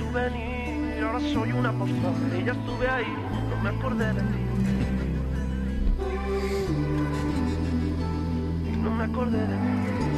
venir, ahora soy una postal y ya estuve ahí, no me acordé de ti. No me acordé de ti.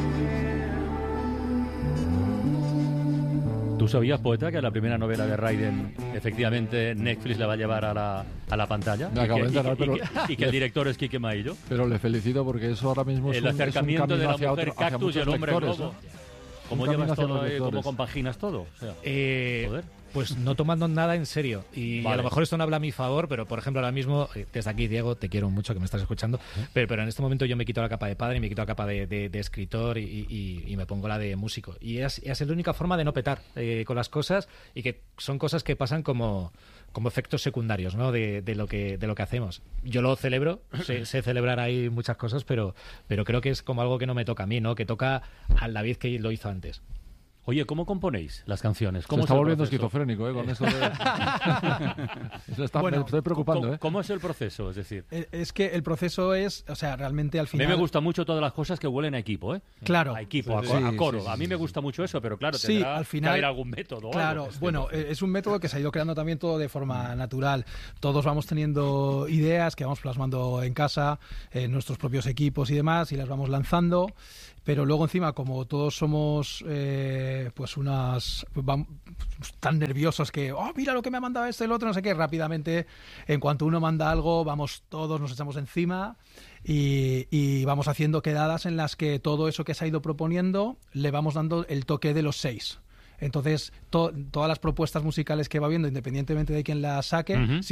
¿Tú sabías, poeta, que la primera novela de Raiden efectivamente Netflix la va a llevar a la pantalla? Me acabo de enterar, pero... Y que el director es Quique Maillo. Pero le felicito porque eso ahora mismo es el acercamiento de la mujer cactus y el hombre globo. ¿Cómo llevas todo? ¿Cómo compaginas todo? O sea, joder. Pues no tomando nada en serio. Y a lo mejor esto no habla a mi favor, pero por ejemplo ahora mismo, desde aquí, Diego, te quiero mucho, que me estás escuchando, pero en este momento yo me quito la capa de padre y me quito la capa de escritor y me pongo la de músico. Y es la única forma de no petar con las cosas, y que son cosas que pasan como efectos secundarios, ¿no? de lo que hacemos. Yo lo celebro, sé celebrar ahí muchas cosas, pero creo que es como algo que no me toca a mí, ¿no? Que toca al David que lo hizo antes. Oye, ¿cómo componéis las canciones? Se está volviendo esquizofrénico, con esto de... me estoy preocupando, ¿Cómo es el proceso? Es decir, es que el proceso es, o sea, realmente al final... A mí me gustan mucho todas las cosas que huelen a equipo, ¿eh? Claro. A equipo, a coro. Sí. A mí me gusta mucho eso, pero claro, tendrá al final, que haber algún método. Claro, es un método que se ha ido creando también todo de forma natural. Todos vamos teniendo ideas que vamos plasmando en casa, en nuestros propios equipos y demás, y las vamos lanzando. Pero luego encima, como todos somos tan nerviosos que mira lo que me ha mandado el otro, no sé qué, rápidamente en cuanto uno manda algo todos nos echamos encima y vamos haciendo quedadas en las que todo eso que se ha ido proponiendo le vamos dando el toque de los 6. Entonces todas las propuestas musicales que va viendo, independientemente de quién las saque,